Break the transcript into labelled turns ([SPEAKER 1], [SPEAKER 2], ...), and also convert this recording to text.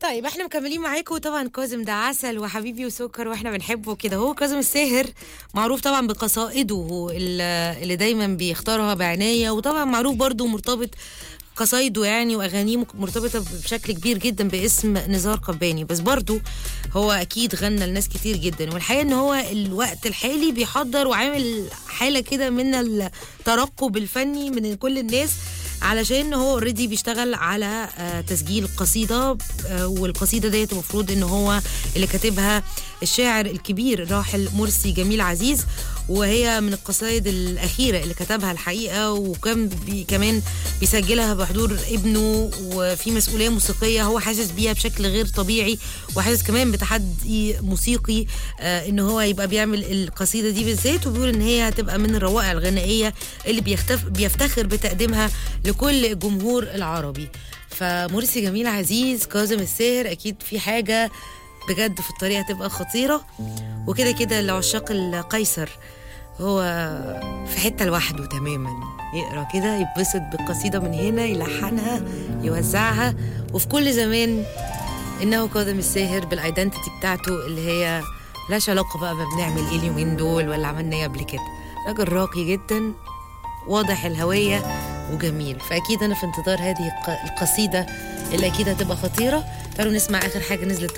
[SPEAKER 1] طيب احنا مكملين معاكم. طبعا كاظم ده عسل وحبيبي وسكر واحنا بنحبه كده. هو كاظم الساهر معروف طبعا بقصائده اللي دايما بيختارها بعناية، وطبعا معروف برضو مرتبط قصايده يعني واغانيه مرتبطه بشكل كبير جدا باسم نزار قباني، بس برضو هو اكيد غنى لناس كتير جدا. والحقيقه ان هو الوقت الحالي بيحضر وعامل حاله كده من الترقب الفني من كل الناس، علشان هو اوريدي بيشتغل على تسجيل قصيده، والقصيده ديت المفروض ان هو اللي كاتبها الشاعر الكبير الراحل مرسي جميل عزيز، وهي من القصائد الأخيرة اللي كتبها الحقيقة، وكان كمان بيسجلها بحضور ابنه، وفي مسؤولية موسيقية هو حاسس بيها بشكل غير طبيعي، وحاسس كمان بتحدي موسيقي ان هو يبقى بيعمل القصيدة دي بالذات، وبيقول ان هي هتبقى من الروائع الغنائية اللي بيفتخر بتقديمها لكل الجمهور العربي. فمرسي جميل عزيز، كاظم الساهر، اكيد في حاجة بجد في الطريقة تبقى خطيرة. وكده كده لعشاق القيصر هو في حتة لوحده تماما، يقرأ كده يتبسط بالقصيدة من هنا، يلحنها يوزعها، وفي كل زمان إنه كاظم الساهر بالايدنتيتي بتاعته اللي هي ملاش علاقة بقى ما بنعمل ايه اليومين دول ولا عملنا ايه قبل كده. راجل راقي جدا، واضح الهوية وجميل. فأكيد أنا في انتظار هذه القصيدة اللي أكيد هتبقى خطيرة. تعالوا نسمع آخر حاجة نزلت